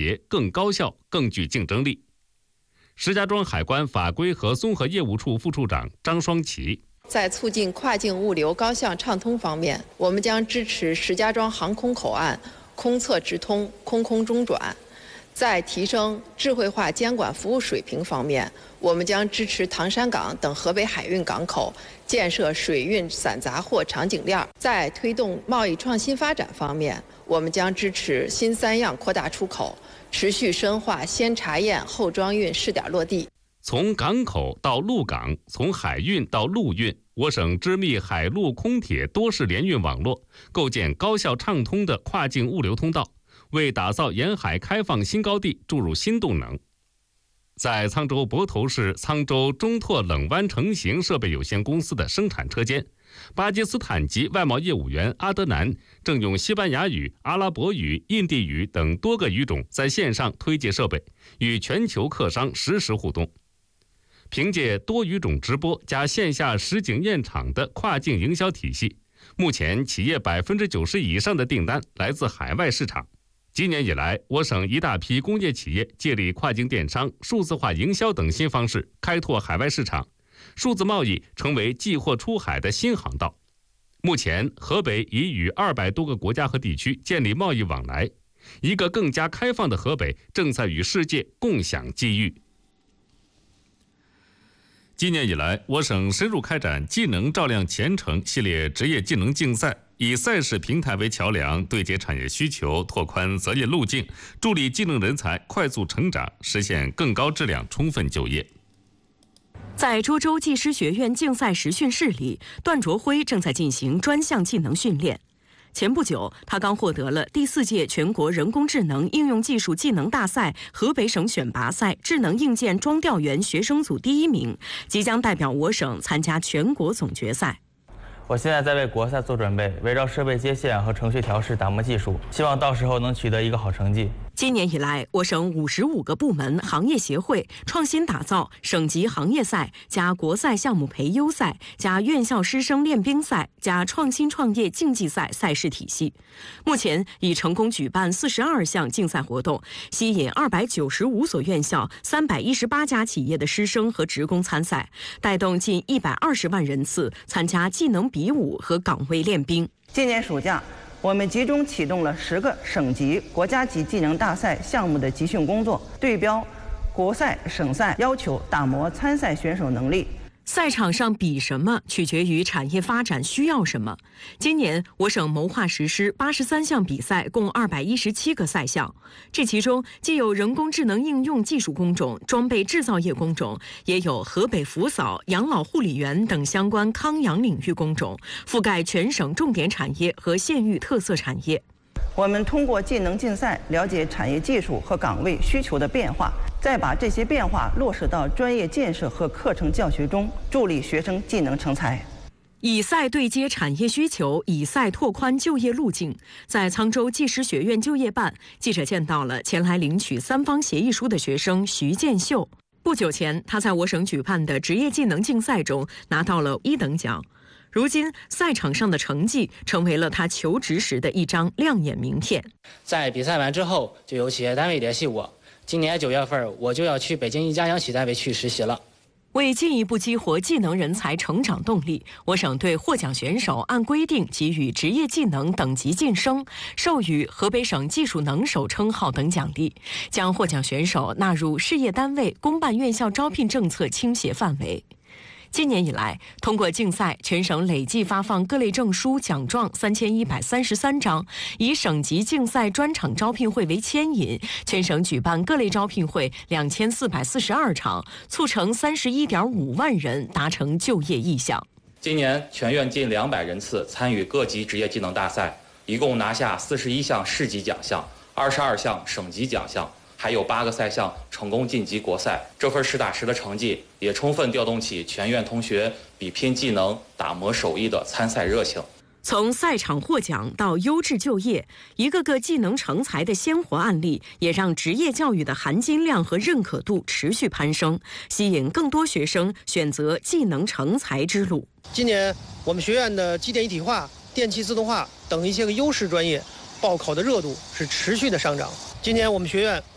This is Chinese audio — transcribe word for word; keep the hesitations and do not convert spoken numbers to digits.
洁、更高效、更具竞争力。石家庄海关法规和综合业务处副处长张双奇。 在促进跨境物流高效畅通方面，我们将支持石家庄航空口岸空侧直通、空空中转。在提升智慧化监管服务水平方面，我们将支持唐山港等河北海运港口建设水运散杂货场景链。在推动贸易创新发展方面，我们将支持新三样扩大出口，持续深化先查验后装运试点落地。 从港口到陆港，从海运到陆运，我省织密海陆空铁多式联运网络，构建高效畅通的跨境物流通道，为打造沿海开放新高地注入新动能。在沧州泊头市沧州中拓冷湾成型设备有限公司的生产车间，巴基斯坦籍外贸业务员阿德南正用西班牙语、阿拉伯语、印地语等多个语种在线上推介设备，与全球客商实时互动。凭借多语种直播加线下实景验厂的跨境营销体系，目前企业百分之九十以上的订单来自海外市场。今年以来，我省一大批工业企业借力跨境电商、数字化营销等新方式，开拓海外市场，数字贸易成为寄货出海的新航道。目前，河北已与二百多个国家和地区建立贸易往来，一个更加开放的河北正在与世界共享机遇。今年以来，我省深入开展技能照亮前程系列职业技能竞赛，以赛事平台为桥梁，对接产业需求，拓宽择业路径，助力技能人才快速成长，实现更高质量充分就业。 在涿州技师学院竞赛实训室里，段卓辉正在进行专项技能训练。前不久，他刚获得了第四届全国人工智能应用技术技能大赛河北省选拔赛智能硬件装调员学生组第一名，即将代表我省参加全国总决赛。 我现在在为国赛做准备，围绕设备接线和程序调试打磨技术，希望到时候能取得一个好成绩。 今年以来，我省五十五个部门行业协会创新打造省级行业赛加国赛项目培优赛加院校师生练兵赛加创新创业竞技赛赛事体系，目前已成功举办四十二项竞赛活动，吸引二百九十五所院校、三百一十八家企业的师生和职工参赛，带动近一百二十万人次参加技能比武和岗位练兵。 今年暑假，我们集中启动了十个省级、国家级技能大赛项目的集训工作，对标国赛、省赛，要求打磨参赛选手能力。 赛场上比什么，取决于产业发展需要什么。今年，我省谋划实施八十三项比赛，共二百一十七个赛项。这其中，既有人工智能应用技术工种、装备制造业工种，也有河北扶嫂、养老护理员等相关康养领域工种，覆盖全省重点产业和县域特色产业。 我们通过技能竞赛了解产业技术和岗位需求的变化，再把这些变化落实到专业建设和课程教学中，助力学生技能成才。 以赛对接产业需求，以赛拓宽就业路径。在沧州技师学院就业办，记者见到了前来领取三方协议书的学生徐建秀。不久前，他在我省举办的职业技能竞赛中拿到了一等奖。如今，赛场上的成绩成为了他求职时的一张亮眼名片。 在比赛完之后，就有企业单位联系我，今年九月份我就要去北京一家央企单位去实习了。 为进一步激活技能人才成长动力，我省对获奖选手按规定给予职业技能等级晋升，授予河北省技术能手称号等奖励，将获奖选手纳入事业单位、公办院校招聘政策倾斜范围。今年以来，通过竞赛，全省累计发放各类证书、奖状三千一百三十三张，以省级竞赛专场招聘会为牵引，全省举办各类招聘会两千四百四十二场，促成三十一点五万人达成就业意向。 今年全院近两百人次参与各级职业技能大赛，一共拿下四十一项市级奖项，二十二项省级奖项。还有八个赛项成功晋级国赛，这份实打实的成绩也充分调动起全院同学比拼技能、打磨手艺的参赛热情。 从赛场获奖到优质就业，一个个技能成才的鲜活案例，也让职业教育的含金量和认可度持续攀升，吸引更多学生选择技能成才之路。 今年我们学院的机电一体化、电气自动化等一些个优势专业报考的热度是持续的上涨。今年我们学院